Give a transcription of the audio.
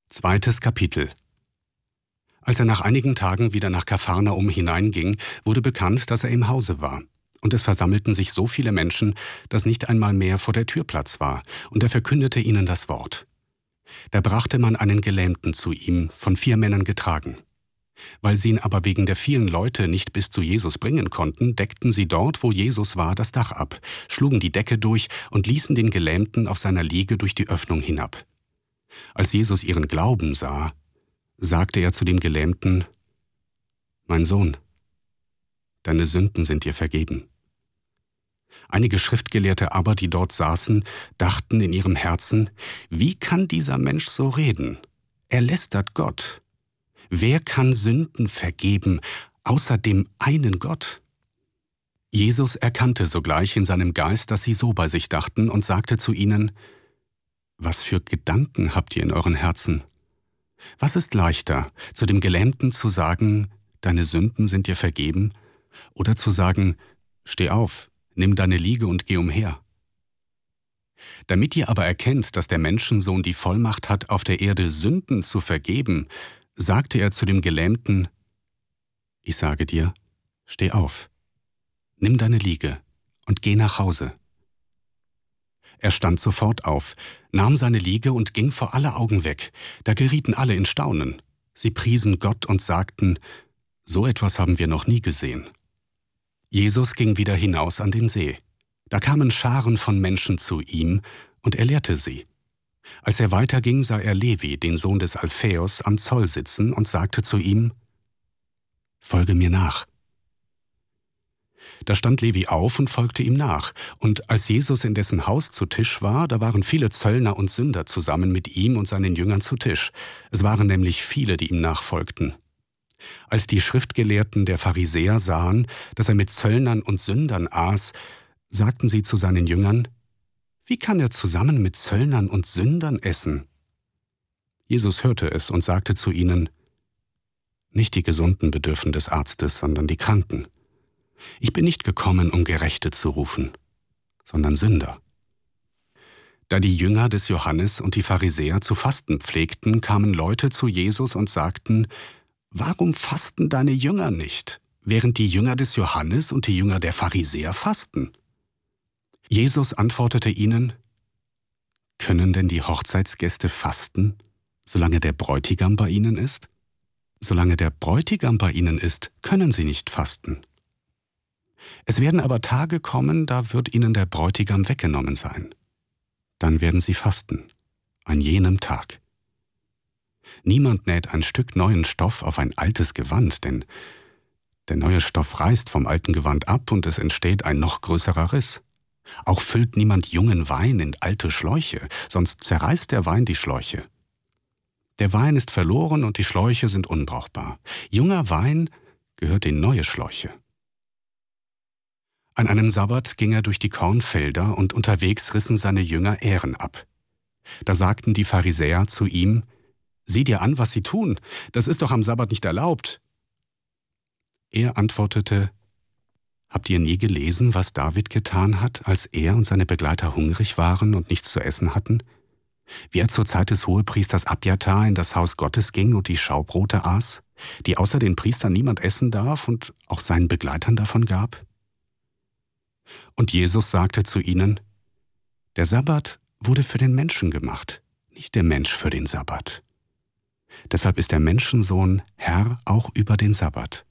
Zweites Kapitel. Als er nach einigen Tagen wieder nach Kapharnaum hineinging, wurde bekannt, dass er im Hause war. Und es versammelten sich so viele Menschen, dass nicht einmal mehr vor der Tür Platz war, und er verkündete ihnen das Wort. Da brachte man einen Gelähmten zu ihm, von 4 Männern getragen. Weil sie ihn aber wegen der vielen Leute nicht bis zu Jesus bringen konnten, deckten sie dort, wo Jesus war, das Dach ab, schlugen die Decke durch und ließen den Gelähmten auf seiner Liege durch die Öffnung hinab. Als Jesus ihren Glauben sah, sagte er zu dem Gelähmten: »Mein Sohn, deine Sünden sind dir vergeben.« Einige Schriftgelehrte aber, die dort saßen, dachten in ihrem Herzen: Wie kann dieser Mensch so reden? Er lästert Gott. Wer kann Sünden vergeben, außer dem einen Gott? Jesus erkannte sogleich in seinem Geist, dass sie so bei sich dachten, und sagte zu ihnen: Was für Gedanken habt ihr in euren Herzen? Was ist leichter, zu dem Gelähmten zu sagen, deine Sünden sind dir vergeben, oder zu sagen, steh auf, nimm deine Liege und geh umher? Damit ihr aber erkennt, dass der Menschensohn die Vollmacht hat, auf der Erde Sünden zu vergeben, sagte er zu dem Gelähmten: Ich sage dir, steh auf, nimm deine Liege und geh nach Hause. Er stand sofort auf, nahm seine Liege und ging vor aller Augen weg. Da gerieten alle in Staunen. Sie priesen Gott und sagten: So etwas haben wir noch nie gesehen. Jesus ging wieder hinaus an den See. Da kamen Scharen von Menschen zu ihm, und er lehrte sie. Als er weiterging, sah er Levi, den Sohn des Alphaeus, am Zoll sitzen und sagte zu ihm: Folge mir nach. Da stand Levi auf und folgte ihm nach. Und als Jesus in dessen Haus zu Tisch war, da waren viele Zöllner und Sünder zusammen mit ihm und seinen Jüngern zu Tisch. Es waren nämlich viele, die ihm nachfolgten. Als die Schriftgelehrten der Pharisäer sahen, dass er mit Zöllnern und Sündern aß, sagten sie zu seinen Jüngern: Wie kann er zusammen mit Zöllnern und Sündern essen? Jesus hörte es und sagte zu ihnen: Nicht die Gesunden bedürfen des Arztes, sondern die Kranken. Ich bin nicht gekommen, um Gerechte zu rufen, sondern Sünder. Da die Jünger des Johannes und die Pharisäer zu fasten pflegten, kamen Leute zu Jesus und sagten: Warum fasten deine Jünger nicht, während die Jünger des Johannes und die Jünger der Pharisäer fasten? Jesus antwortete ihnen: Können denn die Hochzeitsgäste fasten, solange der Bräutigam bei ihnen ist? Solange der Bräutigam bei ihnen ist, können sie nicht fasten. Es werden aber Tage kommen, da wird ihnen der Bräutigam weggenommen sein. Dann werden sie fasten, an jenem Tag. Niemand näht ein Stück neuen Stoff auf ein altes Gewand, denn der neue Stoff reißt vom alten Gewand ab und es entsteht ein noch größerer Riss. Auch füllt niemand jungen Wein in alte Schläuche, sonst zerreißt der Wein die Schläuche. Der Wein ist verloren und die Schläuche sind unbrauchbar. Junger Wein gehört in neue Schläuche. An einem Sabbat ging er durch die Kornfelder, und unterwegs rissen seine Jünger Ähren ab. Da sagten die Pharisäer zu ihm: Sieh dir an, was sie tun, das ist doch am Sabbat nicht erlaubt. Er antwortete: Habt ihr nie gelesen, was David getan hat, als er und seine Begleiter hungrig waren und nichts zu essen hatten? Wie er zur Zeit des Hohepriesters Abjatar in das Haus Gottes ging und die Schaubrote aß, die außer den Priestern niemand essen darf, und auch seinen Begleitern davon gab? Und Jesus sagte zu ihnen: Der Sabbat wurde für den Menschen gemacht, nicht der Mensch für den Sabbat. Deshalb ist der Menschensohn Herr auch über den Sabbat.